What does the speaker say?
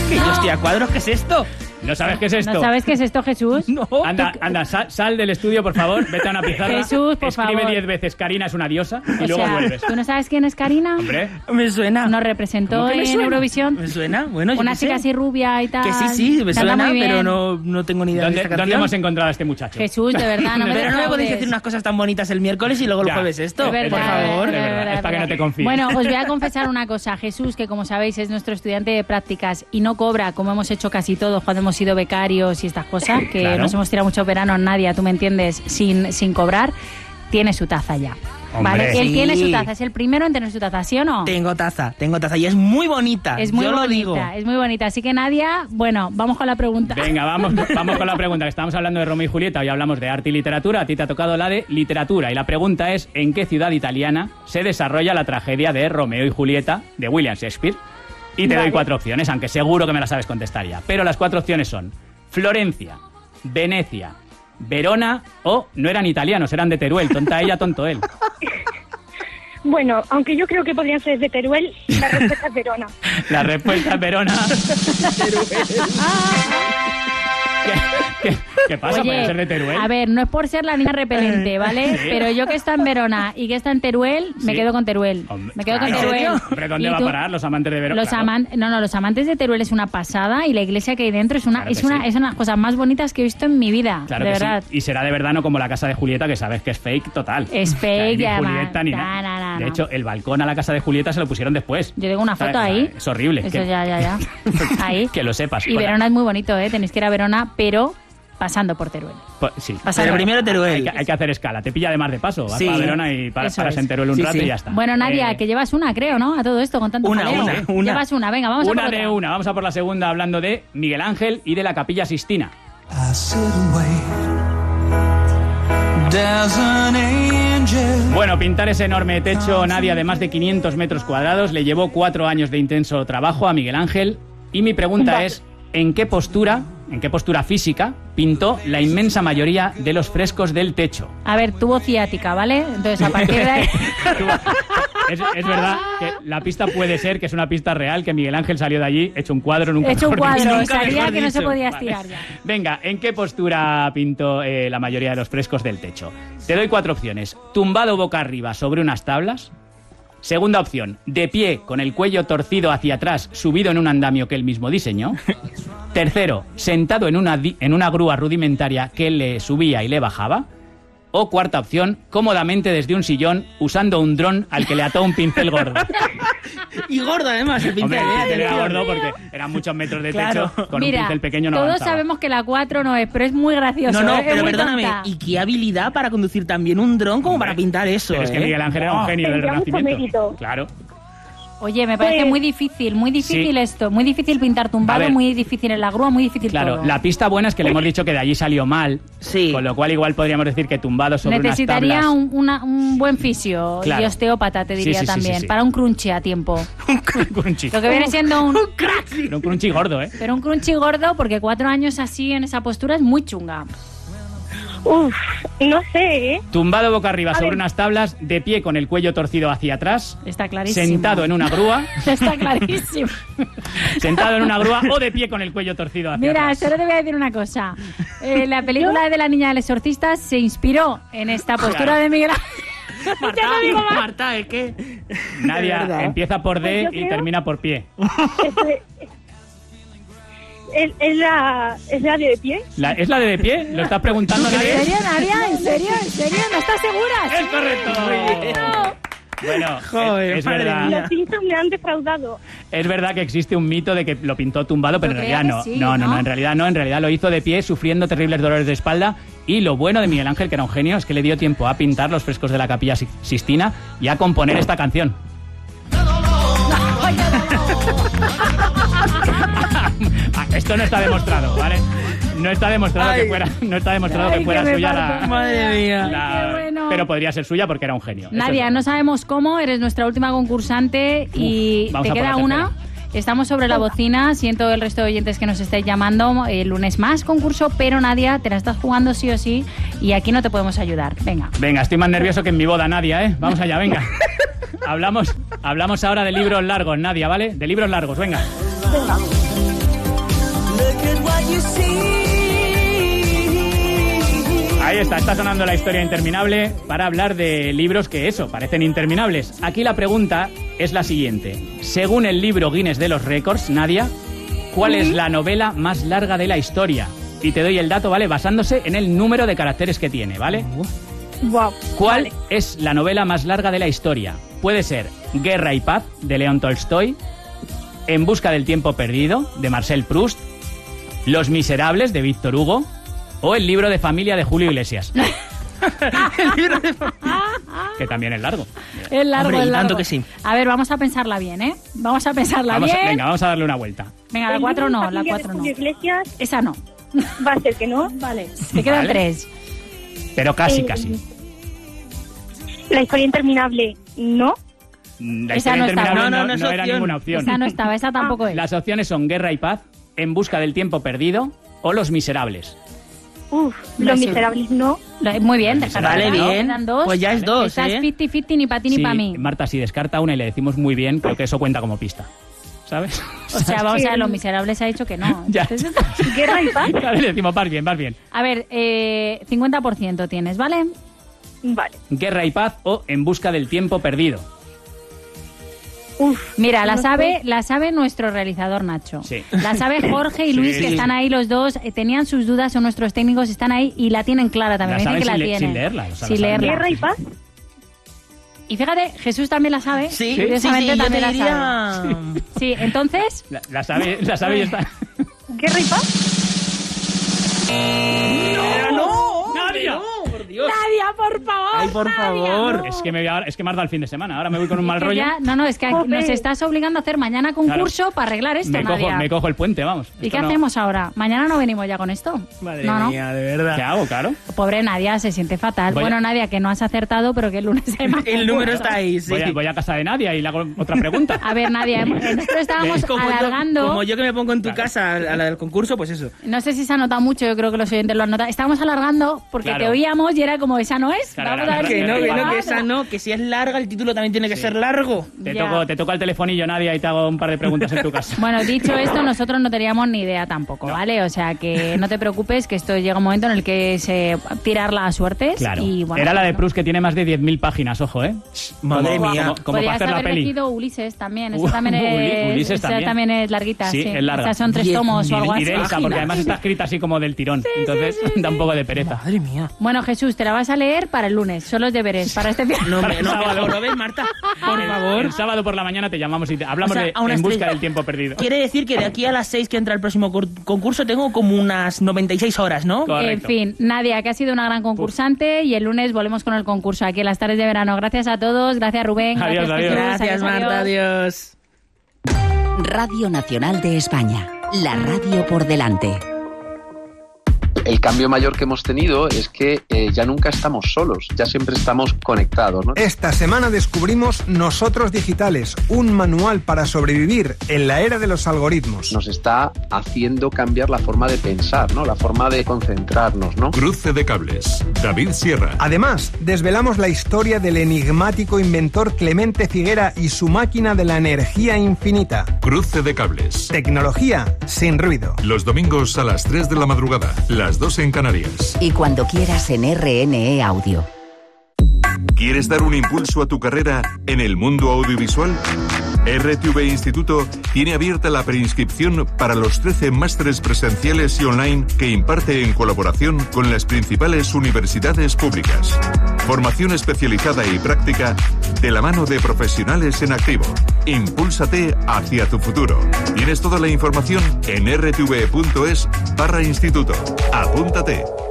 Que yo estoy a cuadros, ¿qué es esto? ¿No sabes qué es esto? ¿No sabes qué es esto, Jesús? No. Anda, sal del estudio, por favor, vete a una pizarra. Jesús, por escribe favor. 10 veces Karina es una diosa y O luego sea, vuelves. ¿tú no sabes quién es Karina? Hombre, Me suena. Nos representó ¿Cómo que me en suena? Eurovisión. ¿Me suena? Bueno, yo Una qué chica sé. así rubia y tal. Que sí, me Canta suena, muy bien. pero no tengo ni idea de ¿dónde, esta ¿dónde canción. hemos encontrado a este muchacho? Jesús, de verdad, no me Pero no me podéis defraudes. decir unas cosas tan bonitas el miércoles y luego el Ya. jueves esto. Es verdad, por favor. de verdad, es para que no te confíes. Bueno, os voy a confesar una cosa. Jesús, que como sabéis es nuestro estudiante de prácticas y no cobra, como hemos hecho casi todos cuando hemos sido becarios y estas cosas, que Claro. nos hemos tirado mucho verano, Nadia, tú me entiendes, sin cobrar, tiene su taza ya. Hombre. ¿Vale? Él Sí. tiene su taza, es el primero en tener su taza, ¿sí o no? Tengo taza y es muy bonita. Es muy yo lo digo. bonita, es muy bonita. Así que Nadia, bueno, vamos con la pregunta. Venga, vamos con la pregunta. Que estamos hablando de Romeo y Julieta, hoy hablamos de arte y literatura. A ti te ha tocado la de literatura. Y la pregunta es, ¿en qué ciudad italiana se desarrolla la tragedia de Romeo y Julieta de William Shakespeare? Y te doy 4 opciones, aunque seguro que me las sabes contestar ya. Pero las 4 opciones son Florencia, Venecia, Verona o no eran italianos, eran de Teruel. Tonta ella, tonto él. Bueno, aunque yo creo que podrían ser de Teruel, la respuesta es Verona. La respuesta es Verona. ¿Qué pasa? ¿Puede ser de Teruel? a ver, no es por ser la niña repelente, ¿vale? Sí. Pero yo que está en Verona y que está en Teruel, me Sí. quedo con Teruel. Hombre, Me quedo con claro. Teruel. Hombre, ¿dónde ¿Y va a tú? parar los amantes de Verona? Los Claro. los amantes de Teruel es una pasada y la iglesia que hay dentro es una, Claro que sí. es una de las cosas más bonitas que he visto en mi vida, Claro de que verdad. sí. Y será de verdad, no como la casa de Julieta, que sabes que es fake total. Es fake Ni y además- Julieta ni no, nada. no, De no. hecho, el balcón a la casa de Julieta se lo pusieron después. Yo tengo una foto ahí. Es horrible. Eso ya. Ahí. Que lo sepas. Y Verona es muy bonito, ¿eh? Tenéis que ir a Verona, pero pasando por Teruel. Pues, sí. Pasando. Pero primero Teruel. Hay que hacer escala. Te pilla además de paso. Vas Sí. a Verona y paras Eso es. en Teruel un Sí, rato sí. y ya está. Bueno, Nadia, que llevas una, creo, ¿no? A todo esto, con tanto Una, jaleo. una. Llevas una, venga, vamos a Una por de otra. una. Vamos a por la segunda hablando de Miguel Ángel y de la Capilla Sistina. I sit and wait. There's an angel. Bueno, pintar ese enorme techo, Nadia, de más de 500 metros cuadrados, le llevó 4 años de intenso trabajo a Miguel Ángel. Y mi pregunta es, ¿en qué postura física pintó la inmensa mayoría de los frescos del techo? A ver, tuvo ciática, ¿vale? Entonces, a partir de ahí... Es verdad que la pista puede ser que es una pista real, que Miguel Ángel salió de allí hecho un cuadro, nunca He hecho un mejor dicho. cuadro, Nunca sabía mejor que no se dicho. podía Vale. estirar ya. Venga, ¿en qué postura pintó la mayoría de los frescos del techo? Te doy 4 opciones. Tumbado boca arriba sobre unas tablas. Segunda opción, de pie con el cuello torcido hacia atrás, subido en un andamio que él mismo diseñó. Tercero, sentado en una grúa rudimentaria que él le subía y le bajaba. O cuarta opción, cómodamente desde un sillón usando un dron al que le ató un pincel gordo. Y gordo además, el Hombre, pincel. el pincel era atención. gordo porque eran muchos metros de Claro. techo, con Mira, un pincel pequeño no todos avanzaba. sabemos que la 4 no es, pero es muy gracioso. No, es pero muy perdóname, tonta. ¿y qué habilidad para conducir también un dron como para pintar eso? Pero es que Miguel Ángel era un genio del Tendría mucho Renacimiento. mérito. Claro. Oye, me parece Pues- muy difícil Sí. esto. Muy difícil pintar A tumbado, ver. muy difícil en la grúa, muy difícil Claro, todo. la pista buena es que le hemos dicho que de allí salió mal, Sí. con lo cual igual podríamos decir que tumbado sobre Necesitaría unas tablas... un buen fisio Claro. y osteópata, te Sí, diría sí, sí, también, sí, sí. para un crunchy a tiempo. un crunchy. Lo que viene siendo un... Pero un crunchy gordo, ¿eh? Pero un crunchy gordo, porque 4 años así en esa postura es muy chunga. Uf, no sé, ¿eh? Tumbado boca arriba sobre ver. unas tablas, de pie con el cuello torcido hacia atrás, Está clarísimo. sentado en una grúa, Está clarísimo. sentado en una grúa o de pie con el cuello torcido hacia Mira, atrás. solo te voy a decir una cosa. La película de la niña del exorcista se inspiró en esta postura Claro. de Miguel Ángel. Marta, Ya no digo más. Marta, es que... De Nadia verdad. empieza por D Pues yo y creo- termina por pie. Es la de pie. ¿Es la de pie? ¿Lo estás preguntando, ¿En Nadia? serio, Nadia? ¿En serio? ¿En serio? ¿No estás segura? ¡Es correcto! Bueno, Joder, es madre verdad. mía. Los Simpsons me han defraudado. Es verdad que existe un mito de que lo pintó tumbado, pero en Yo realidad creo no. que sí, No, ¿no? en realidad no. En realidad lo hizo de pie, sufriendo terribles dolores de espalda. Y lo bueno de Miguel Ángel, que era un genio, es que le dio tiempo a pintar los frescos de la Capilla Sistina y a componer esta canción. Esto no está demostrado, ¿vale? No está demostrado Ay. que fuera, no está demostrado Ay, que fuera que me suya parto. Madre mía. Qué bueno. Pero podría ser suya porque era un genio. Eso Nadia, es no sabemos cómo, eres nuestra última concursante y vamos te a por queda la una. tercera. Estamos sobre la bocina, siento el resto de oyentes que nos estáis llamando, el lunes más concurso, pero Nadia, te la estás jugando sí o sí y aquí no te podemos ayudar. Venga. Venga, estoy más nervioso que en mi boda, Nadia, ¿eh? Vamos allá, venga. Hablamos ahora de libros largos, Nadia, ¿vale? De libros largos, venga. Ahí está sonando la historia interminable para hablar de libros que parecen interminables. Aquí la pregunta es la siguiente. Según el libro Guinness de los Récords, Nadia, ¿cuál es la novela más larga de la historia? Y te doy el dato, ¿vale? Basándose en el número de caracteres que tiene, ¿vale? Wow. ¿Cuál es la novela más larga de la historia? Puede ser Guerra y Paz, de León Tolstoy, En busca del tiempo perdido, de Marcel Proust, Los Miserables, de Víctor Hugo, o El libro de familia, de Julio Iglesias. El libro de familia. Que también es largo. Es largo, Hombre, es y largo. tanto que sí. A ver, vamos a pensarla bien, ¿eh? Vamos a pensarla bien. Venga, vamos a darle una vuelta. Venga, la El 4 libro no, de la familia 4 de no. Julio Iglesias Esa no. va a ser que no. Vale, te quedan Vale. 3. Pero casi. La historia interminable, no. La Esa historia no está. interminable No es no era opción. ninguna opción. Esa no estaba, esa tampoco es. Las opciones son Guerra y Paz, En busca del tiempo perdido o Los Miserables. Uf, No, Los sí. Miserables, no. Muy bien, déjalo. Vale, ¿no? bien. Quedan 2. Pues ya es 2, Esta es ¿eh? 50-50 ni para ti ni Sí, para mí. Marta, si descarta una y le decimos muy bien, creo que eso cuenta como pista. ¿Sabes? O sea, vamos Sí. a ver, Los Miserables ha dicho que no. Ya. Entonces, Guerra y Paz. Le decimos, vas bien. a ver, 50% tienes, ¿vale? Vale. Guerra y Paz o En busca del tiempo perdido. Uf. Mira, No la sabe nuestro realizador Nacho. Sí. La sabe Jorge y Luis, Sí. que están ahí los dos. Tenían sus dudas, son nuestros técnicos, están ahí y la tienen clara también. La Me dicen que saben la sin tienen. leerla, o sea, la Sin saben. leerla. Guerra y Paz. Y fíjate, Jesús también la sabe. Sí, Curiosamente yo también te la diría... sabe. Sí, entonces, La sabe y está... Guerra y Paz. ¡No! ¡Nadia! ¡No, por Dios! Nadia, por favor. Ay, por Nadia, favor. no. Es que me has dado el fin de semana. Ahora me voy con un mal Que rollo. ya- no, es que aquí Joder. nos estás obligando a hacer mañana concurso para arreglar esto, Nadia. Me cojo el puente, vamos. ¿Y Esto qué no- hacemos ahora? Mañana no venimos ya con esto. Madre no, mía, de verdad. ¿Qué hago, claro? Pobre Nadia, se siente fatal. Voy a- Bueno, Nadia, que no has acertado, pero que el lunes hay más El número concurso. está ahí, sí. Voy a casa de Nadia y le hago otra pregunta. A ver, Nadia, nosotros estábamos alargando. Como yo que me pongo en tu casa a la del concurso, pues eso. No sé si se ha notado mucho, yo creo que los oyentes lo han notado. Estábamos alargando porque Claro. te oíamos y era como, esa no es. Claro, Vamos era- a ver Que si no, es que no, igual. que esa no, que si es larga el título también tiene que ser largo. Ya. Te toco el telefonillo, Nadia, y te hago un par de preguntas en tu casa. Bueno, dicho esto, nosotros no teníamos ni idea tampoco, ¿vale? O sea, que no te preocupes, que esto llega un momento en el que se tirar las suertes. Claro. Y, bueno, Era la de ¿no? Proust, que tiene más de 10.000 páginas, ojo, ¿eh? Madre mía. Como para Podrías hacer la haber peli. elegido Ulises también. Esa también Ulises esa también. también es larguita. Sí, Sí, es larga. Esas son 3 10.000 tomos o algo Y así. densa, porque además está escrita así como del tirón. Entonces da un poco de pereza. Madre mía. Bueno, Jesús, te la vas a leer para el lunes. Son los deberes para este fin. No, Para me, el no, sábado. ¿lo ves, Marta? Por favor. El sábado por la mañana te llamamos y hablamos O sea, de a unas En busca 3. del tiempo perdido. Quiere decir que de aquí a las 6 que entra el próximo concurso tengo como unas 96 horas, ¿no? Correcto. En fin, Nadia, que ha sido una gran concursante y el lunes volvemos con el concurso aquí en las tardes de verano. Gracias a todos, gracias Rubén, Adiós, gracias adiós. Jesús, Gracias, Marta. Adiós. Radio Nacional de España. La radio por delante. El cambio mayor que hemos tenido es que ya nunca estamos solos, ya siempre estamos conectados, ¿no? Esta semana descubrimos Nosotros Digitales, un manual para sobrevivir en la era de los algoritmos. Nos está haciendo cambiar la forma de pensar, ¿no? La forma de concentrarnos, ¿no? Cruce de cables. David Sierra. Además, desvelamos la historia del enigmático inventor Clemente Figuera y su máquina de la energía infinita. Cruce de cables. Tecnología sin ruido. Los domingos a las 3 de la madrugada, las 2 en Canarias. Y cuando quieras en RNE Audio. ¿Quieres dar un impulso a tu carrera en el mundo audiovisual? RTV Instituto tiene abierta la preinscripción para los 13 másteres presenciales y online que imparte en colaboración con las principales universidades públicas. Formación especializada y práctica de la mano de profesionales en activo. Impúlsate hacia tu futuro. Tienes toda la información en rtv.es/instituto. Apúntate.